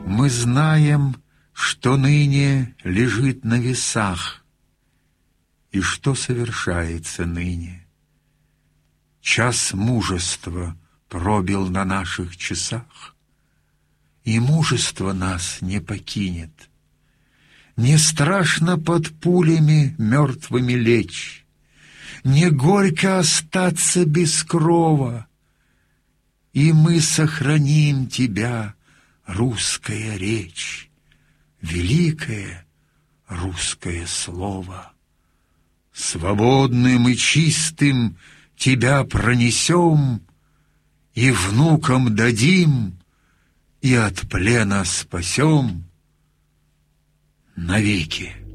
Мы знаем, что ныне лежит на весах, и что совершается ныне. Час мужества пробил на наших часах, и мужество нас не покинет. Не страшно под пулями мертвыми лечь, не горько остаться без крова, и мы сохраним тебя, русская речь, великое русское слово. Свободным и чистым тебя пронесем, и внукам дадим, и от плена спасем навеки.